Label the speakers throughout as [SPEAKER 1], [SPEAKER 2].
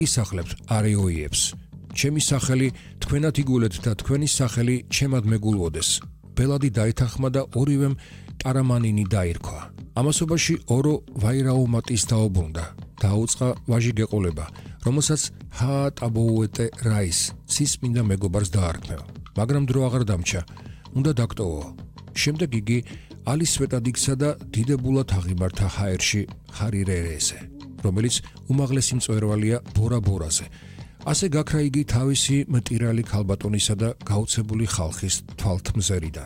[SPEAKER 1] ისახლებთ არეოიებს. ჩემი სახელი თქვენად იგულეთ და თქვენი სახელი ჩემად მეგულვოდეს. ბელადი დაეთანხმა და ორივემ ტარამანინი დაირქვა. ამასობაში ორო ვაირაუმატის დაუბრუნდა. დაუწყა ვაჟი გეყოლება, რომელსაც ჰაატაბოუეტე რაის სისმინდა მეგობარს დაარქმევ. მაგრამ დრო აღარ დამჩა, უნდა დაგტოვო. შემდეგ იგი ალისვეტად იქცა და დიდებულად აღიმართა ჰაერში ხარირერეზე, რომელიც უმაღლესი მწვერვალია ბორა-ბორაზე. ასე გაქრა იგი თავისი მტირალი ქალბატონისა და გაუცებული ხალხის თვალთმზერიდან.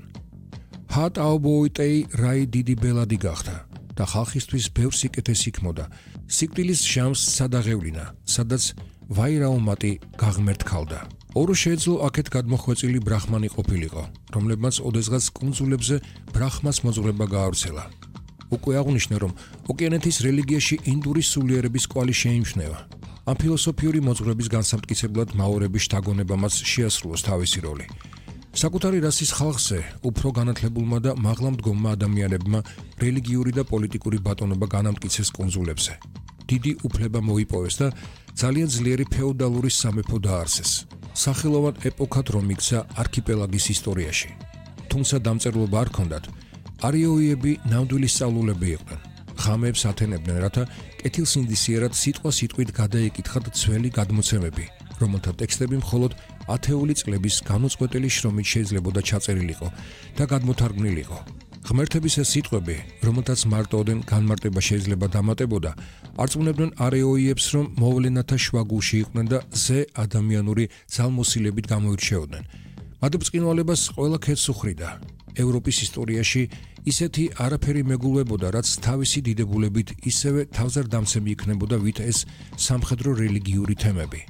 [SPEAKER 1] ჰაატაბოუეტეი რაი დიდი ბელადი გახდა და ხალხისთვის ბევრ სიკეთეს იქმოდა. სიკვდილის ჟამს სადაღევლინა, სადაც ვაირაუმატი გაღმერთქალდა. ორო შეეძლო აქეთ გადმოხვეწილი ბრაჰმანი ყოფილიყო, რომლებმაც ოდესღაც კუნძულებზე ბრაჰმას მოძღვრება გაავრცელა. უკვე აღვნიშნე, რომ ოკეანეთის რელიგიაში ინდური სულიერების კვალი შეიმჩნევა. ამ ფილოსოფიური მოძღვრების განსამტკიცებლად მაორების შთაგონებამაც შეასრულოს თავისი როლი. საკუთარი რასის ხალხზე უფრო განათლებულმა და მაღლა მდგომმა ადამიანებმა რელიგიური და პოლიტიკური ბატონობა განამტკიცეს კუნძულებზე. დიდი უფლება მოიპოვეს და ძალიან ძლიერი ფეოდალური სამეფო დაარსეს. სახელოვან ეპოქად რომ იქცა არქიპელაგის ისტორიაში. თუმცა დამწერლობა არ ჰქონდათ, არეოიები ნამდვილი სწავლულები იყვნენ. ღამეებს ათენებდნენ, რათა კეთილსინდისიერად სიტყვა-სიტყვით გადაეკითხათ ძველი გადმოცემები, რომელთა ტექსტები მხოლოდ ათეული წლების განუწყვეტელი შრომით შეიძლებოდა ჩაწერილიყო და გადმოთარგმნილიყო. ღმერთების ეს სიტყვები, რომელთაც მარტოოდენ განმარტება შეიძლება დამატებოდა, არწმუნებდნენ არეოიებს, რომ მოვლენათა შუაგულში იყვნენ და ზე ადამიანური ძალმოსილებით გამოირჩეოდნენ. მათ ბრწყინვალებას ყველა ქეთს უხრიდა. ევროპის ისტორიაში ისეთი არაფერი მეგულვებოდა, რაც თავისი დიდებულებით ისევე თავზარდამცემი იქნებოდა, ვით ეს სამხედრო რელიგიური თემები.